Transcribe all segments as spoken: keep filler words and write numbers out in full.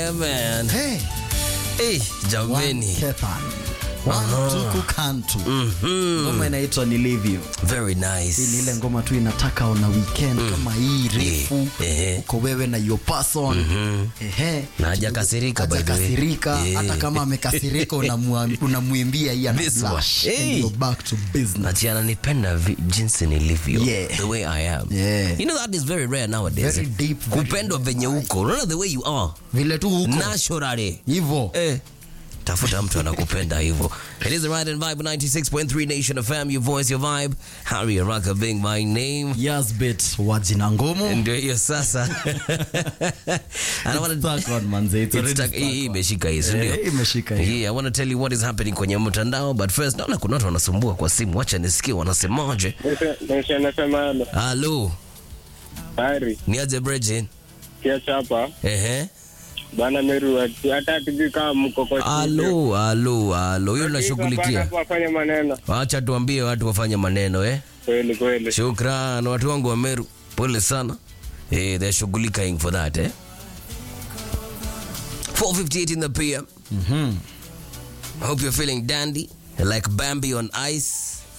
Yeah, man. Hey. Hey, jameni. Kepan. One, two, kukantu. Mhm. Ngoma inaitwa Nilivyo. Very nice. Hii ni ile ngoma tu inataka ona weekend mm. kama hii refu. Yeah. Uko wewe na your person. Mhm. Ehe. Na hajakasirika by the way. Hajakasirika. Yeah. Hata kama amekasirika unamuimbia hii ana This one. blush. Hey. And you're back to business. Ati ananipenda vi- jinsi nilivyo. Yeah. The way I am. Yeah. You know that is very rare nowadays. Very deep, very Kupendwa venye uko. Unaona the way you are. Vile tu huko. Naturally. Hivyo. Eh. Tafuta mtu anakupenda hivyo. It is the Right and Vibe ninety-six point three Nation F M, your voice, your vibe. Harry Araka being my name. Yes, bit wajina ngumu. Ndio hiyo sasa. And I want to Stuck on manze. It's already stuck hii on. imeshika hii, ndio. Eh, imeshika hii. Yeah, I want to tell you what is happening kwenye mtandao, but first naona kuna watu wanasumbua kwa simu. Acha nisikie wanasemaje. Nation F M halo. Hello. Hari. Ni aje Bridget? Kiacha hapa. Ehe. Bana Meru hata tujui kama mko kwa studio. Halo, halo, halo. Hiyo nashughulikia. Bana wafanye maneno. Acha tuambie watu wafanye maneno eh. Kweli kweli. Shukran watu wangu wa Meru. Pole sana. Eh, they're shughulikaing for that eh. four fifty-eight in the P M. Mhm. I hope you're feeling dandy, like Bambi on ice.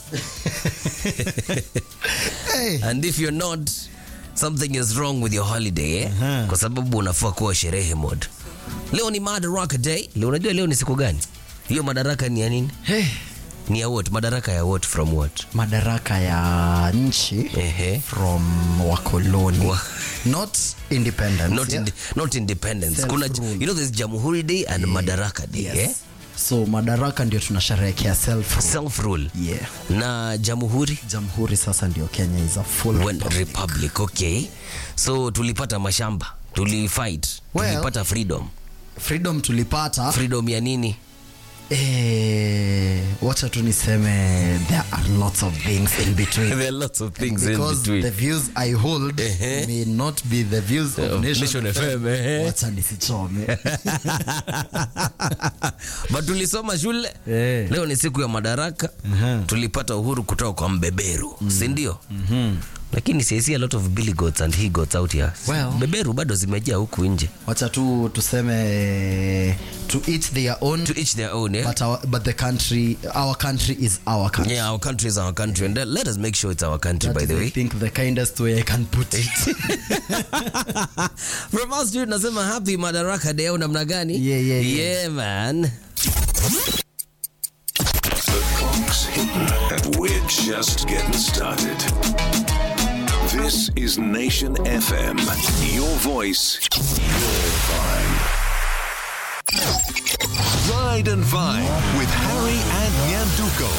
Hey. And if you're not, something is wrong with your holiday eh? Uh-huh. Kwa sababu unafaa kuwa sherehe mode. Leo ni Madaraka Day. Leo unajua leo ni siku gani? Hiyo madaraka ni ya nini? Hey. Ni ya what? Madaraka ya what from what? Madaraka ya nchi Ehe. from wakoloni. Wa- Not independence. Not yeah? indi- not independence. Kuna Self-rule. you know there's Jamhuri Day and Madaraka Day, Yes. eh? So madaraka ndio tunasherehekea self rule. Self rule. Yeah. Na Jamhuri Jamhuri sasa ndio Kenya is a full when republic. republic, okay. So tulipata mashamba, tulifight, Well- tulipata freedom. Freedom tulipata. Freedom ya nini? Eh, wacha tu niseme there are lots of things in between. There are lots of things in Because between. the views I hold Ehe. may not be the views of Of Nation, Nation F M, ehe. Wacha nisichome. But tulisoma shule. Eh. Leo ni siku ya madaraka. Mhm. Tulipata uhuru kutoka kwa mbeberu, si ndio? Lakini sisi a lot of billy goats and he goats out here. Well. Beberu bado zimejaa huku nje. Wacha tu tuseme to each their own, To each their own, eh? but our, but the country, our country is our country. Yeah, our country is our country, and let us make sure it's our country, That by is, the I way. think the kindest way I can put it. From us, dude, nasema happy Madaraka Day au namna gani? Yeah, yeah, yeah. Yeah, man. The clock's hitting, and we're just getting started. This is Nation F M. Your voice, your vibe. Ride and Vibe with Harry and Nyanduko.